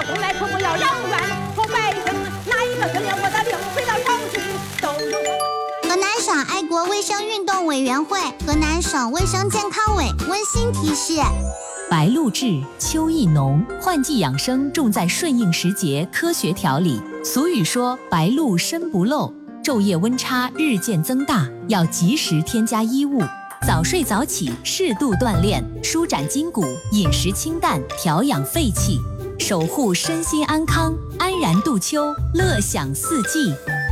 从来可不要让怨，说百姓哪一个听见我的令，回到城去都有。 河南省爱国卫生运动委员会、河南省卫生健康委温馨提示： 白露至，秋意浓，换季养生重在顺应时节，科学调理。俗语说白露身不漏，昼夜温差日渐增大，要及时添加衣物。早睡早起，适度锻炼，舒展筋骨，饮食清淡，调养肺气，守护身心安康，安然度秋，乐享四季。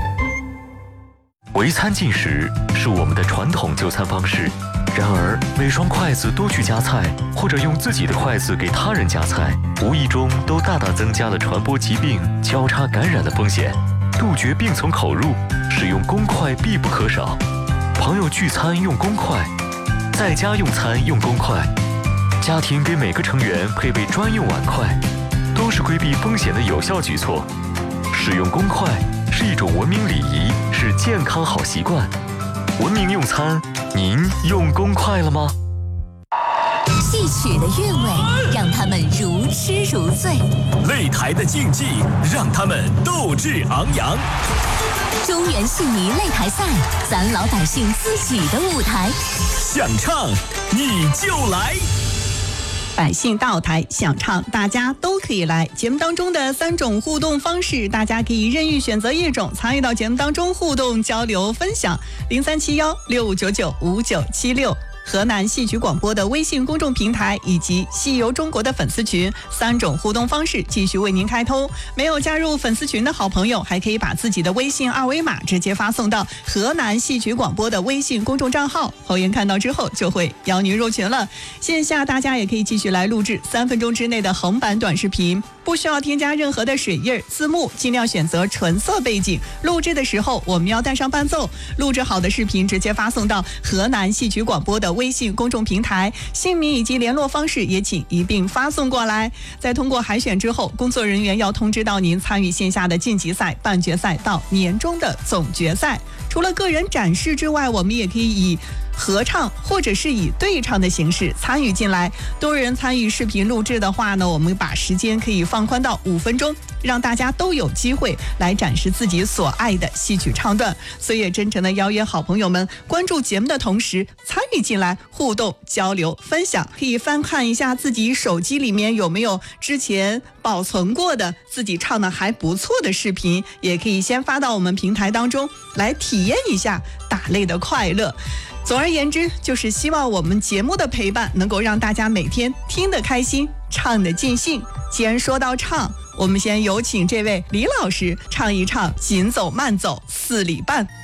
围餐进食是我们的传统就餐方式，然而每双筷子都去夹菜，或者用自己的筷子给他人夹菜，无意中都大大增加了传播疾病、交叉感染的风险。杜绝病从口入，使用公筷必不可少。朋友聚餐用公筷，在家用餐用公筷，家庭给每个成员配备专用碗筷，都是规避风险的有效举措。使用公筷是一种文明礼仪，是健康好习惯。文明用餐，您用公筷了吗？ 戏曲的韵味让他们如痴如醉， 擂台的竞技让他们斗志昂扬。 中原戏迷擂台赛，咱老百姓自己的舞台。 想唱你就来， 百姓到台想唱，大家都可以来。节目当中的3种互动方式，大家可以任意选择一种参与到节目当中互动交流分享。0371659956。河南戏曲广播的微信公众平台以及戏游中国的粉丝群，3种互动方式继续为您开通。没有加入粉丝群的好朋友，还可以把自己的微信二维码直接发送到河南戏曲广播的微信公众账号，后援看到之后就会邀您入群了。线下大家也可以继续来录制3分钟之内的横版短视频，不需要添加任何的水印字幕，尽量选择纯色背景。录制的时候我们要带上伴奏，录制好的视频直接发送到河南戏曲广播的微信公众平台，姓名以及联络方式也请一并发送过来。在通过海选之后，工作人员要通知到您参与线下的晋级赛、半决赛到年终的总决赛。除了个人展示之外，我们也可以以合唱或者是以对唱的形式参与进来。多人参与视频录制的话呢，我们把时间可以放宽到5分钟，让大家都有机会来展示自己所爱的戏曲唱段。所以也真诚的邀约好朋友们关注节目的同时参与进来，互动交流分享。可以翻看一下自己手机里面有没有之前保存过的自己唱的还不错的视频，也可以先发到我们平台当中来体验一下打擂的快乐。总而言之，就是希望我们节目的陪伴能够让大家每天听得开心，唱得尽兴。既然说到唱，我们先有请这位李老师唱一唱《紧走慢走4里半》。